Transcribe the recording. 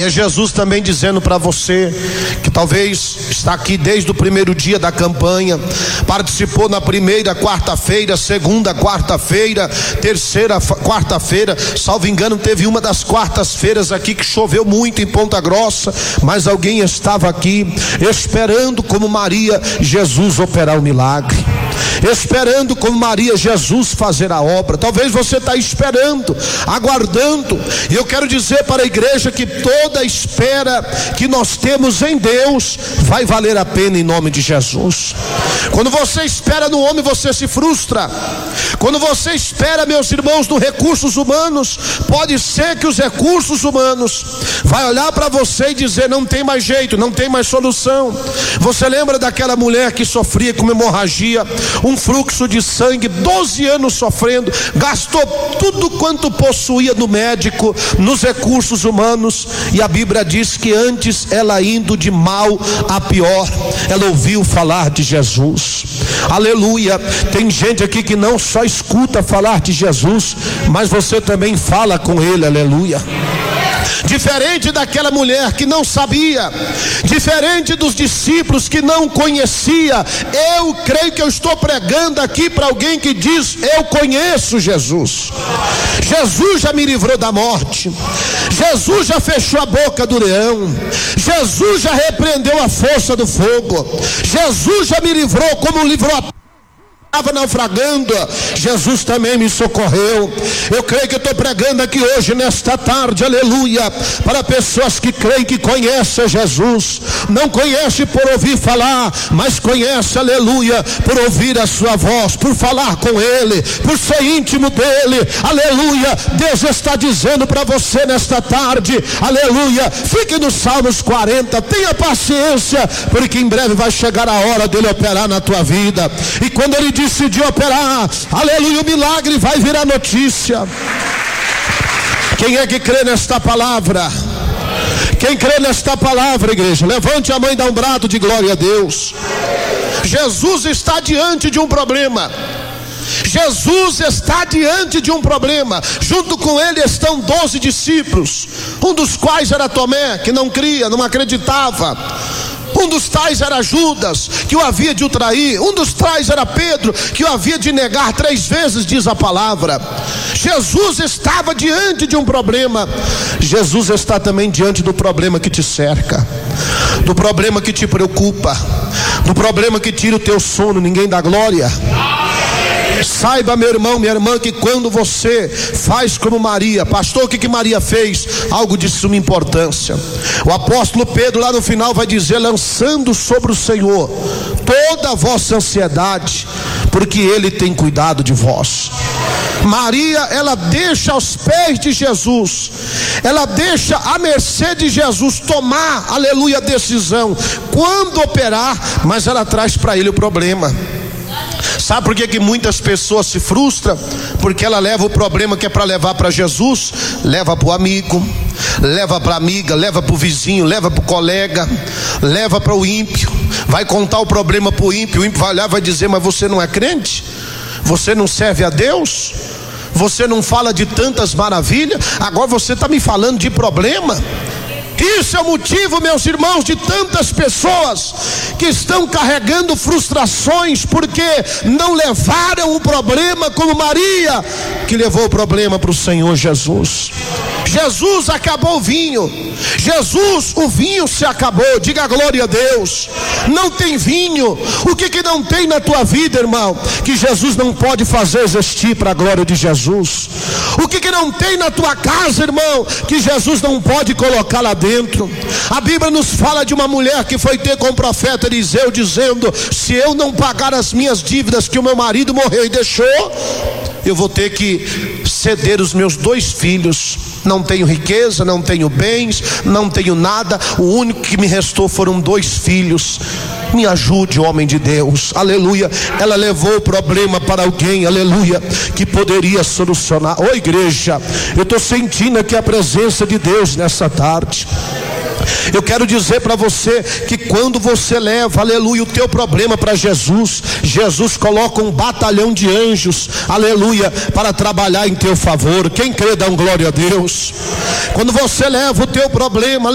é Jesus também dizendo para você que talvez está aqui desde o primeiro dia da campanha, participou na primeira quarta-feira, segunda quarta-feira, terceira quarta-feira, salvo engano teve uma das quartas-feiras aqui que choveu muito em Ponta Grossa, mas alguém estava aqui esperando como Maria Jesus operar o milagre, esperando como Maria Jesus fazer a obra. Talvez você está esperando, aguardando, e eu quero dizer para a igreja que toda espera que nós temos em Deus vai valer a pena em nome de Jesus. Quando você espera no homem, você se frustra. Quando você espera, meus irmãos, nos recursos humanos, pode ser que os recursos humanos vai olhar para você e dizer: não tem mais jeito, não tem mais solução. Você lembra daquela mulher que sofria com hemorragia, um fluxo de sangue, 12 anos sofrendo, gastou tudo quanto possuía no médico, nos recursos humanos, e a Bíblia diz que antes ela indo de mal a pior, ela ouviu falar de Jesus. Aleluia. Tem gente aqui que não só escuta falar de Jesus, mas você também fala com ele. Aleluia. Diferente daquela mulher que não sabia, diferente dos discípulos que não conhecia, eu creio que eu estou pregando aqui para alguém que diz: eu conheço Jesus. Jesus já me livrou da morte, Jesus já fechou a boca do leão, Jesus já repreendeu a força do fogo, Jesus já me livrou como livrou a estava naufragando, Jesus também me socorreu. Eu creio que eu estou pregando aqui hoje, nesta tarde, aleluia, para pessoas que creem que conhecem Jesus, não conhece por ouvir falar, mas conhece, aleluia, por ouvir a sua voz, por falar com ele, por ser íntimo dele. Aleluia. Deus está dizendo para você nesta tarde, aleluia, fique nos Salmos 40, tenha paciência, porque em breve vai chegar a hora dele operar na tua vida. E quando ele decidir operar, aleluia, o milagre vai virar notícia. Quem é que crê nesta palavra? Quem crê nesta palavra, igreja? Levante a mão e dá um brado de glória a Deus. Jesus está diante de um problema. Jesus está diante de um problema. Junto com ele estão 12 discípulos, um dos quais era Tomé, que não cria, não acreditava. Um dos tais era Judas, que o havia de o trair. Um dos tais era Pedro, que o havia de negar 3 vezes, diz a palavra. Jesus estava diante de um problema. Jesus está também diante do problema que te cerca, do problema que te preocupa, do problema que tira o teu sono. Ninguém dá glória. Saiba, meu irmão, minha irmã, que quando você faz como Maria, pastor, o que Maria fez? Algo de suma importância. O apóstolo Pedro lá no final vai dizer: lançando sobre o Senhor toda a vossa ansiedade, porque ele tem cuidado de vós. Maria, ela deixa aos pés de Jesus, ela deixa à mercê de Jesus tomar, aleluia, a decisão quando operar, mas ela traz para ele o problema. Sabe por que muitas pessoas se frustram? Porque ela leva o problema que é para levar para Jesus, leva para o amigo, leva para a amiga, leva para o vizinho, leva para o colega, leva para o ímpio. Vai contar o problema para o ímpio vai olhar e vai dizer: mas você não é crente? Você não serve a Deus? Você não fala de tantas maravilhas? Agora você está me falando de problema? Isso é o motivo, meus irmãos, de tantas pessoas que estão carregando frustrações, porque não levaram o problema como Maria, que levou o problema para o Senhor Jesus. Jesus acabou o vinho. Jesus, o vinho se acabou. Diga glória a Deus. Não tem vinho. O que não tem na tua vida, irmão, que Jesus não pode fazer existir para a glória de Jesus? O que não tem na tua casa, irmão, que Jesus não pode colocar lá dentro? A Bíblia nos fala de uma mulher que foi ter com o profeta Eliseu, dizendo: se eu não pagar as minhas dívidas que o meu marido morreu e deixou, eu vou ter que ceder os meus 2 filhos. Não tenho riqueza, não tenho bens, não tenho nada. O único que me restou foram 2 filhos. Me ajude, homem de Deus. Aleluia. Ela levou o problema para alguém, aleluia, que poderia solucionar. Ô igreja, eu estou sentindo aqui a presença de Deus nessa tarde. Eu quero dizer para você que quando você leva, aleluia, o teu problema para Jesus, Jesus coloca um batalhão de anjos, aleluia, para trabalhar em teu favor. Quem crê, dá um glória a Deus. Quando você leva o teu problema,